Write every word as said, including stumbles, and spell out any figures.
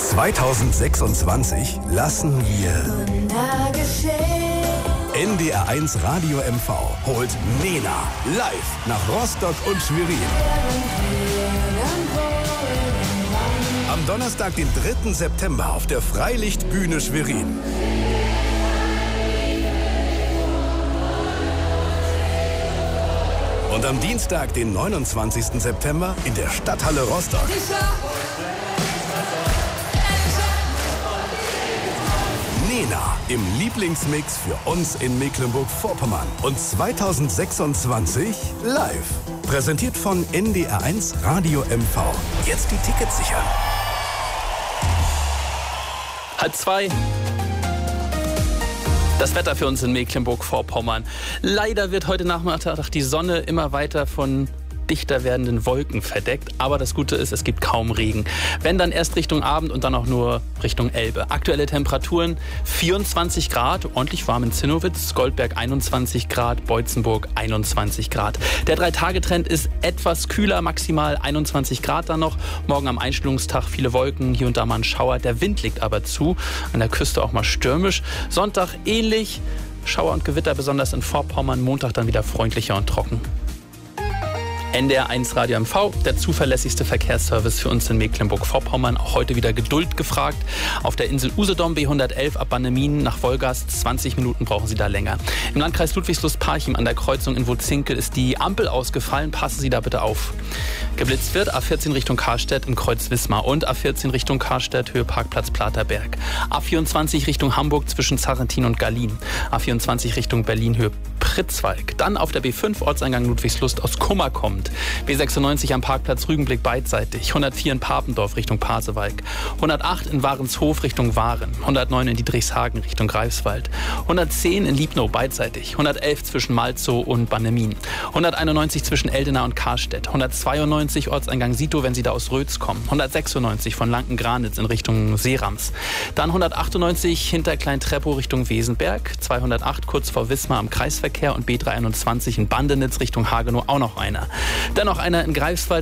zweitausendsechsundzwanzig lassen wir N D R eins Radio M V holt Nena live nach Rostock und Schwerin. Am Donnerstag, den dritten September auf der Freilichtbühne Schwerin. Und am Dienstag, den neunundzwanzigsten September in der Stadthalle Rostock. Nena im Lieblingsmix für uns in Mecklenburg-Vorpommern. Und zweitausendsechsundzwanzig live. Präsentiert von N D R eins Radio M V. Jetzt die Tickets sichern. Halb zwei. Das Wetter für uns in Mecklenburg-Vorpommern. Leider wird heute Nachmittag die Sonne immer weiter von dichter werdenden Wolken verdeckt. Aber das Gute ist, es gibt kaum Regen. Wenn, dann erst Richtung Abend und dann auch nur Richtung Elbe. Aktuelle Temperaturen vierundzwanzig Grad, ordentlich warm in Zinnowitz, Goldberg einundzwanzig Grad, Beutzenburg einundzwanzig Grad. Der Drei-Tage-Trend ist etwas kühler, maximal einundzwanzig Grad dann noch. Morgen am Einstellungstag viele Wolken, hier und da mal ein Schauer. Der Wind liegt aber zu, an der Küste auch mal stürmisch. Sonntag ähnlich, Schauer und Gewitter, besonders in Vorpommern. Montag dann wieder freundlicher und trocken. N D R eins Radio M V, der zuverlässigste Verkehrsservice für uns in Mecklenburg-Vorpommern. Auch heute wieder Geduld gefragt. Auf der Insel Usedom B hundertelf ab Bannemien nach Wolgast. zwanzig Minuten brauchen Sie da länger. Im Landkreis Ludwigslust-Parchim an der Kreuzung in Wutzinkel ist die Ampel ausgefallen. Passen Sie da bitte auf. Geblitzt wird A vierzehn Richtung Karstedt im Kreuz Wismar und A vierzehn Richtung Karstedt Höhe Parkplatz Platerberg. A vierundzwanzig Richtung Hamburg zwischen Zarrentin und Gallien. A vierundzwanzig Richtung Berlin Höhe Pritzwalk. Dann auf der B fünf Ortseingang Ludwigslust aus Kummer kommt. B sechsundneunzig am Parkplatz Rügenblick beidseitig. hundertvier in Papendorf Richtung Pasewalk. hundertacht in Warenshof Richtung Waren. hundertneun in Dietrichshagen Richtung Greifswald. hundertzehn in Liebnow beidseitig. hundertelf zwischen Malzow und Bannemin. hunderteinundneunzig zwischen Eldena und Karstedt. hundertzweiundneunzig Ortseingang Sito, wenn Sie da aus Rötz kommen. hundertsechsundneunzig von Lanken-Granitz in Richtung Seerams. Dann hundertachtundneunzig hinter Klein-Treppow Richtung Wesenberg. zweihundertacht kurz vor Wismar am Kreisverkehr und B dreihunderteinundzwanzig in Bandenitz Richtung Hagenow auch noch einer. Dann noch einer in Greifswald